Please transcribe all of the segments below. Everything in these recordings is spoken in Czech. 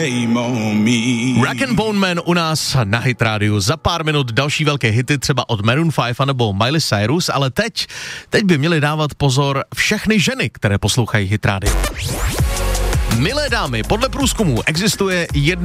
Rock and Bone Man u nás na Hit Radio. Za pár minut další velké hity, třeba od Maroon 5 anebo Miley Cyrus, ale teď by měli dávat pozor všechny ženy, které poslouchají Hit Radio. Milé dámy, podle průzkumu existuje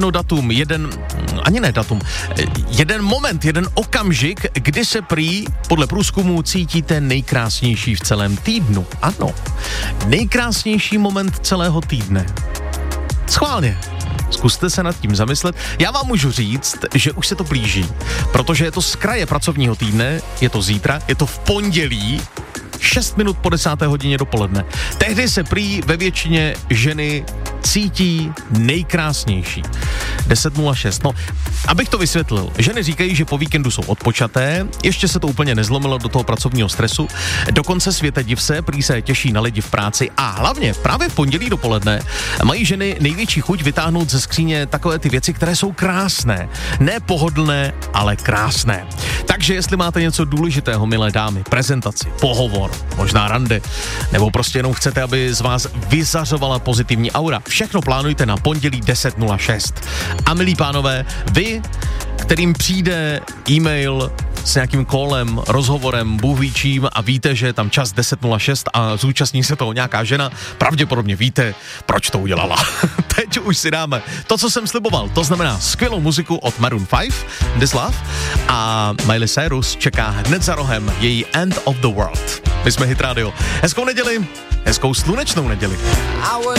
jeden moment, jeden okamžik, kdy se prý podle průzkumu cítíte nejkrásnější v celém týdnu. Ano, nejkrásnější moment celého týdne. Schválně. Zkuste se nad tím zamyslet. Já vám můžu říct, že už se to blíží, protože je to z kraje pracovního týdne, je to zítra, je to v pondělí, 6 minut po 10. hodině dopoledne. Tehdy se prý ve většině ženy cítí nejkrásnější. 10.06. No, abych to vysvětlil. Ženy říkají, že po víkendu jsou odpočaté, ještě se to úplně nezlomilo do toho pracovního stresu, dokonce světe div se, prý se těší na lidi v práci a hlavně právě v pondělí dopoledne mají ženy největší chuť vytáhnout ze skříně takové ty věci, které jsou krásné. Ne pohodlné, ale krásné. Takže jestli máte něco důležitého, milé dámy, prezentaci, pohovor, možná rande, nebo prostě jenom chcete, aby z vás vyzařovala pozitivní aura, všechno plánujte na pondělí 10.06. A milí pánové, vy, kterým přijde e-mail s nějakým kolem, rozhovorem, Bůh ví čím a víte, že je tam čas 10.06 a zúčastní se toho nějaká žena, pravděpodobně víte, proč to udělala. Teď už si dáme to, co jsem sliboval, to znamená skvělou muziku od Maroon 5, This Love, a Miley Cyrus čeká hned za rohem její End of the World. My jsme Hit Radio. Hezkou neděli, hezkou slunečnou neděli.